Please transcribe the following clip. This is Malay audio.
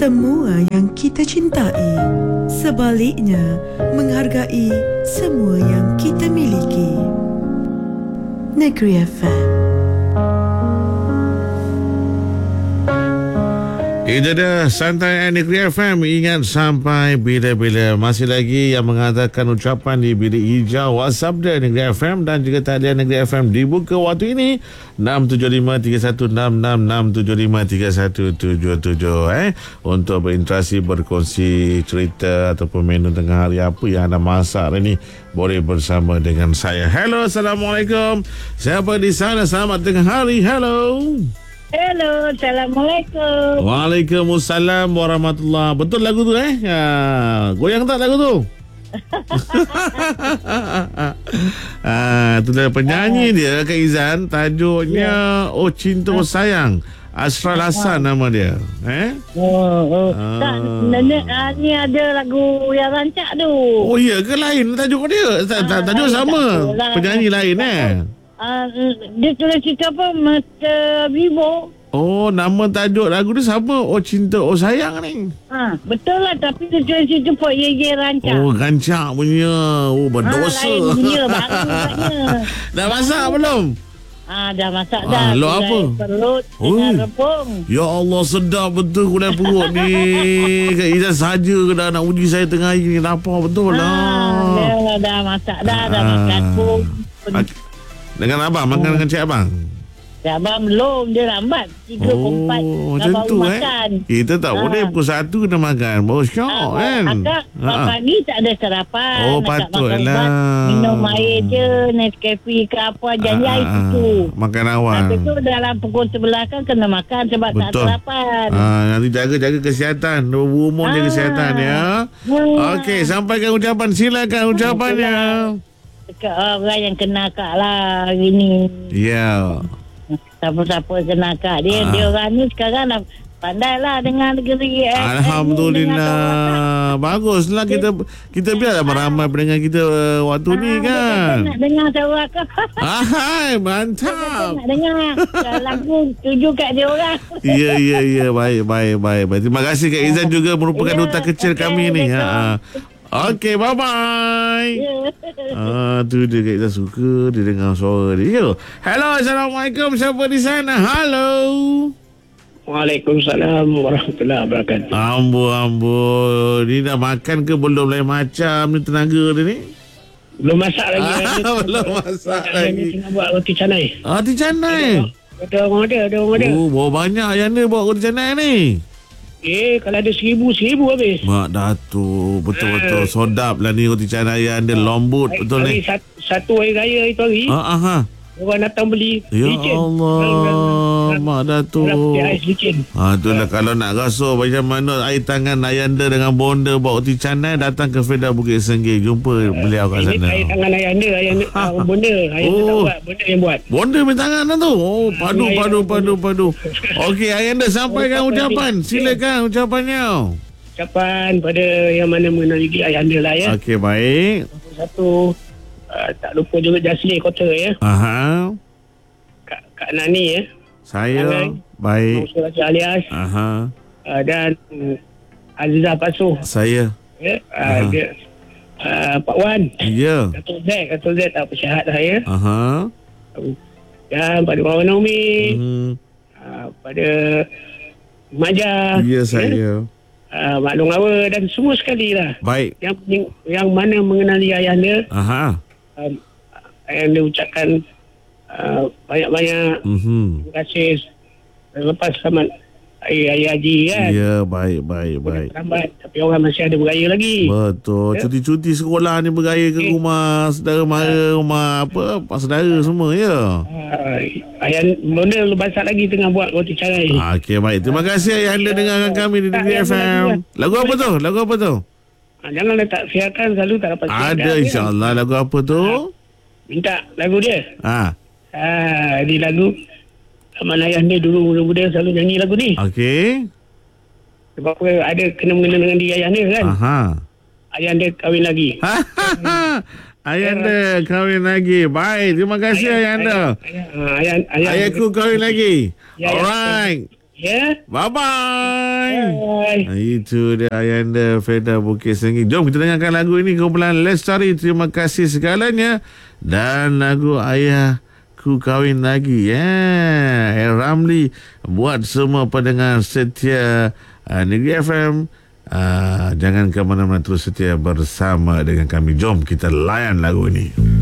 semua yang kita cintai. Sebaliknya, menghargai semua yang kita miliki. Negeri FM. Itu dah Santai Negeri FM. Ingat sampai bila-bila. Masih lagi yang mengatakan ucapan di bilik hijau WhatsApp dia Negeri FM dan juga talian Negeri FM dibuka waktu ini 675-3166-675-3177 untuk berinteraksi, berkongsi cerita ataupun menu tengah hari apa yang anda masak hari ni, boleh bersama dengan saya. Hello, Assalamualaikum. Siapa di sana? Selamat tengah hari. Hello. Hello, Assalamualaikum. Waalaikumsalam warahmatullahi. Betul lagu tu goyang tak lagu tu? Itulah penyanyi dia Kak Izan. Tajuknya Oh Cinta Oh Sayang. Ashraf Hassan nama dia. Tak, ni ada lagu yang rancak tu. Oh ya ke lain tajuk dia? Tajuk sama. Penyanyi lain dia tulis cerita apa? Mata Vivo. Oh, nama tajuk lagu dia sama. Oh Cinta Oh Sayang ni. Betul lah. Tapi dia tulis cerita Pok Ye rancak. Oh, rancak punya. Oh, berdosa. Lain punya, baru katnya. Dah masak belum? Dah masak dah. Lo apa? Perut dengan rebung. Ya Allah, sedap betul gulai perut ni. Kak Izan saja dah nak uji saya tengah hari ni. Lapar betul lah. Dah masak dah. Dah makan pun. Dengan abang? Makan dengan cik abang? Ya, abang belum. Dia lambat 3-4 macam tu makan. Kita tak boleh pukul 1 kena makan. Baru syok kan. Agak pagi tak ada sarapan. Oh, patutlah. Minum air je, Nescafe ke apa, janji air susu. Makan awal. Tapi tu dalam pukul 11 kan kena makan sebab tak ada sarapan. Nanti jaga kesihatan. Berumur jaga kesihatan ya. Okey, sampaikan ucapan. Silakan ucapannya. Dekat orang yang kena akak lah hari ni. Ya. Siapa-siapa kena akak dia. Dia orang ni sekarang dah pandai lah dengan negeri. Alhamdulillah. Baguslah kita biarlah beramai pendengar kita waktu ni kan. Nak dengar suara akak. Mantap. Nak dengar lagu tuju kat dia orang. Ya. Baik. Terima kasih Kak Izan juga merupakan duta kecil kami ni. Okey, bye-bye. Tu dia Kak Izan suka dia dengar suara dia. Hello, Assalamualaikum. Siapa di sana? Halo. Waalaikumsalam warahmatullahi wabarakatuh. Ambul. Ni dah makan ke belum lain macam ni tenaga dia ni? Belum masak lagi. Belum masak lagi. Tengah buat roti canai. Roti canai? Ada orang ada. Oh, bawa banyak yang dia buat roti canai ni. Kalau ada 1,000 habis. Mak Datuk, betul-betul sedap lah ni roti canai yang dia lembut betul ni. Satu hari raya itu hari. Orang datang beli ya licin. Allah, Mak Datuk. Itulah kalau nak rasa macam mana air tangan Ayanda dengan bonda buat roti canai, datang ke Fedah Bukit Senggih, jumpa beliau kat sana. Ini air tangan Ayanda, bonda. Ayanda tak buat, bonda yang buat. Bonda main tangan lah tu. Oh, padu. Okey, Ayanda sampaikan ucapan. Silakan ucapannya. Ucapan pada yang mana mengenali Ayanda lah ya. Okey, baik. Satu, tak lupa juga Jasli Kota ya. Kak Nani ya. Saya baik. Surah alias. Dan Azizah Pasuh. Saya. Ya. Dia Pak Wan. Ya. Datuk Z tak persyahat dah ya. Dan pada Wawan Naomi. Pada Maja. Ya saya. Mak Long Awa dan semua sekali lah. Baik. Yang mana mengenali Ayanda. Ayanda ucapkan banyak-banyak terima kasih. Lepas selamat Hari Haji kan. Ya, baik. Lambat, tapi orang masih ada beraya lagi. Betul. Cuti-cuti sekolah ni beraya ke rumah saudara mara, rumah saudara semua ya. Ayah Bonda lepas lagi tengah buat roti canai. Okey, baik. Terima kasih Ayanda dengarkan kami di Negeri FM. Lagu apa tu? Jangan letak siarkan, selalu tak dapat siarkan. Ada insya-Allah. Lagu apa tu? Minta lagu dia. Ini lagu Aman Ayanda dulu muda-muda selalu nyanyi lagu ni. Okey. Sebab apa ada kena-mengena dengan diri Ayanda kan. Ayanda kahwin lagi. Ayanda kahwin lagi. Baik, terima kasih Ayanda. Ayahku kahwin lagi. Alright. Ya. Bye-bye. Bye. Itu dia Ayanda Freda Bukit Sengging. Jom kita dengarkan lagu ini, kumpulan Lestari. Terima kasih segalanya. Dan lagu Ayahku Kahwin Lagi. El Ramli buat semua pendengar setia Negeri FM. Jangan ke mana-mana, terus setia bersama dengan kami. Jom kita layan lagu ini.